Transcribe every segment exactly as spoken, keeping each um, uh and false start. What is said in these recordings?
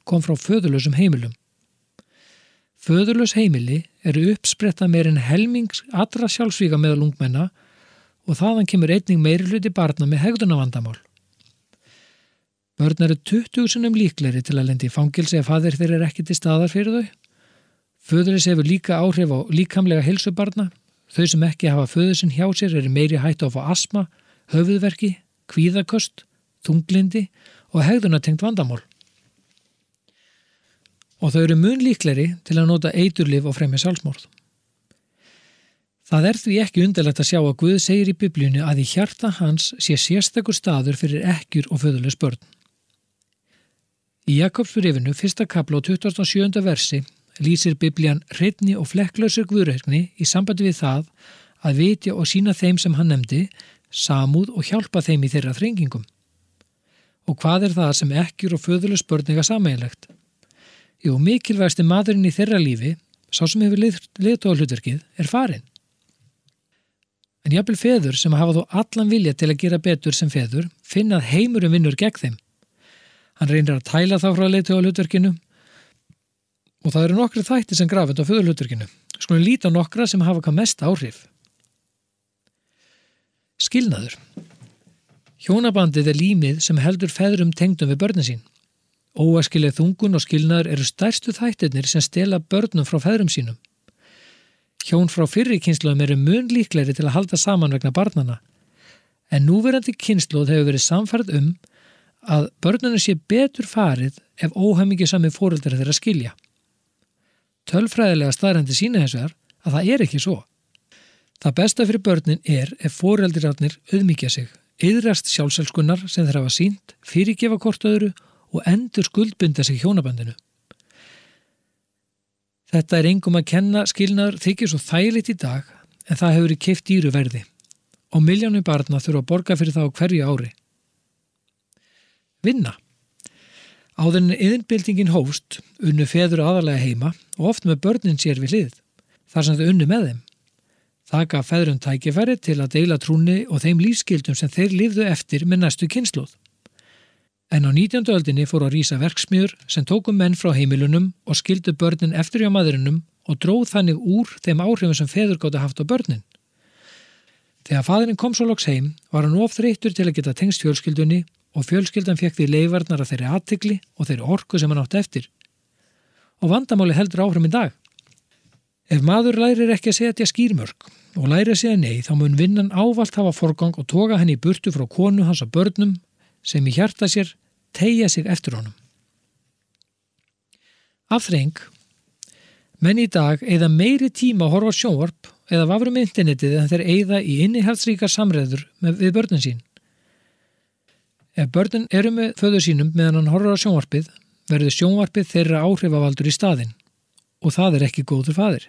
kom frá föðurlausum heimilum. Föðurlaus heimili eru uppspretta meir en helmings allra sjálfsvíga meðal ungmenna og þaðan kemur einnig meiri hluti barna með hegðunarvandamál. Börn eru tuttugu sinnum líklegri til að lenda í fangelsi ef faðir þeirra er ekki til staðar fyrir þau. Föðurlaus hefur líka áhrif á líkamlega heilsu barna. Þau sem ekki hafa föður sinn hjá sér eru meiri hættu á að fá astma, höfuðverki, kvíðaköst, þunglindi og hegðunartengt vandamál. Og þau eru mun líklegri til að nota eiturlyf og fremja sjálfsmorð. Það er því ekki undarlegt að sjá að Guð segir í Biblíunni að í hjarta hans sé sérstakur staður fyrir ekkjur og föðurlaus börn. Í Jakobsbréfinu, fyrsta kafla og tuttugasta og sjöunda versi, lýsir Biblían hreinni og flekklausri guðrækni í sambandi við það að vitja og sýna þeim sem hann nefndi, samúð og hjálpa þeim í þeirra þrengingum. Og hvað er það sem ekkjur og föðurlaus börn eiga sameiginlegt? Jú, mikilvægasti maðurinn í þeirra lífi, sá sem hefur leiðtogahlutverkið, er farinn. En jafnvel feður sem hafa þó allan vilja til að gera betur sem feður, finna að heimurinn vinnur gegn þeim. Hann reynir að tæla þá frá leiðtogahlutverkinu og það eru nokkri þættir sem grafend á föðurhlutverkinu. Skulum líta á nokkra sem hafa hvað mest áhrif. Skilnaður. Hjónabandið er límið sem heldur feðrum tengdum við börnin sín. Óæskileg þungun og skilnaður eru stærstu þættirnir sem stela börnum frá feðrum sínum. Hjón frá fyrri kynslóðum eru mun líklegri til að halda saman vegna barnana. En núverandi kynslóð hefur verið samfærð um að börnunum sé betur farið ef óhamingjusami foreldrar þeirra skilja. Tölfræðilega staðreyndir sýna hins vegar að það er ekki svo. Það besta fyrir börnin er ef foreldrarnir auðmýkja sig, iðrast sjálfselskunnar sem þeir hafa sýnt, fyrirgefa hvort öðru og endur skuldbinda sig hjónabandinu. Þetta er engum að kenna, skilnaður þykir svo þægilegt í dag en það hefur verið keypt dýru verði og milljónir barna þurfa að borga fyrir það á hverju ári. Vinna. Áður en iðnbyltingin hófst unnu feður aðalega heima og oft með börnin sér við hlið, þar sem þau unnu með þeim. Það gaf feðrum tækifæri til að deila trúnni og þeim lífsgildum sem þeir lifðu eftir með næstu kynslóð. En á nítjándu öldinni fóru að rísa verksmiður sem tóku menn frá heimilunum og skildu börnin eftir hjá maðurinnum og dróð þannig úr þeim áhrifum sem feður gátu haft á börnin. Þegar faðirinn kom svo loks heim var hann of þreyttur til að geta tengst fjölskyldunni og fjölskyldan fekk því leifarnar af þeirri athygli og þeirri orku sem hann átti eftir. Og vandamáli heldur áfram í dag. Ef maður lærir ekki að setja skýrmörk og lærir að segja nei, þá mun vinnan ávallt hafa forgang og toga henni í burtu frá konu hans og börnum sem í hjarta sér teygja sig eftir honum. Afþreying. Menn í dag eyða meiri tíma að horfa á sjónvarp eða vafra um internetið en þeir eyða í innihaldsríkar samræður með, við börnin sín. Ef börnin eru með föður sínum meðan hann horfir á sjónvarpið, verður sjónvarpið þeirra áhrifavaldur í staðinn og það er ekki góður faðir.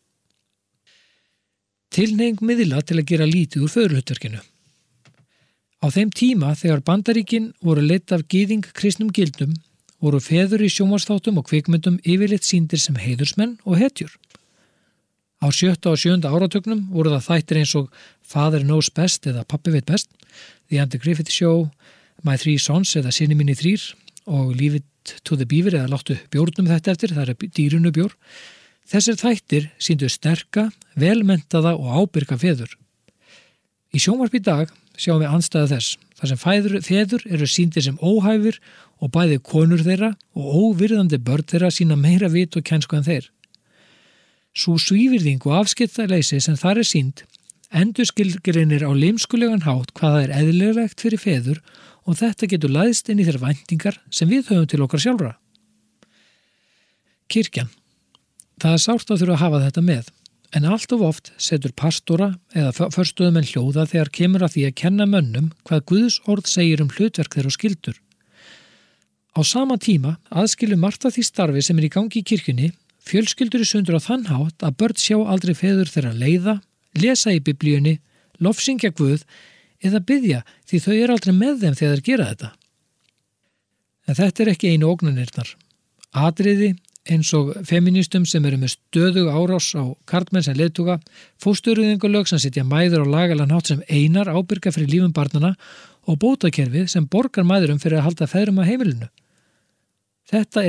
Tilhneiging miðla til að gera lítið úr föðurhlutverkinu. Á þeim tíma þegar Bandaríkin voru leidd af gyðing kristnum gildum, voru feður í sjónvarpsþáttum og kvikmyndum yfirleitt sýndir sem heiðursmenn og hetjur. Á sjötta og sjöunda áratugnum voru það þættir eins og Father Knows Best eða Pabbi veit best, The Andy Griffith Show, My Three Sons eða Sinni mínir þrír og Leave It to the Beaver eða láttu bjórnum þetta eftir, það er dýrunu bjór. Þessir þættir sýndu sterka, velmenntaða og ábyrga feður. Í sjónvarp í dag sjáum við andstæðu þess, þar sem fæður, feður eru sýndir sem óhæfir og bæði konur þeirra og óvirðandi börn þeirra sína meira vit og kænsku en þeir. Sú svívirðing og afskiptaleysi sem þar er sýnd endurskilgreinir á limskulegan hátt hvað það er eðlilegt fyrir feður og þetta getur læðst inn í þeir væntingar sem við höfum til okkar sjálfra. Kirkjan. Það er sárt að þurfa að hafa þetta með, en allt of oft setur pastora eða förstöðumenn hljóða þegar kemur að því að kenna mönnum hvað Guðs orð segir um hlutverk þeirra og skyldur. Á sama tíma aðskilur margt af því starfi sem er í gangi í kirkjunni fjölskyldur í sundur á þann hátt að börn sjá aldrei feður þeirra leiða, lesa í biblíunni, lofsyngja Guð eða biðja því þau eru aldrei með þeim þegar þeir gera þetta. En þetta er ekki einu ógnanirnar. Atriði eins og feministum sem eru með stöðug árás á karlmenn sem leiðtoga, fóstureyðingalög sem setja mæður á lagalan hátt sem einar ábyrga fyrir lífum barnanna og bótakerfið sem borgar mæðurum fyrir að halda feðrum á heimilinu. Þetta er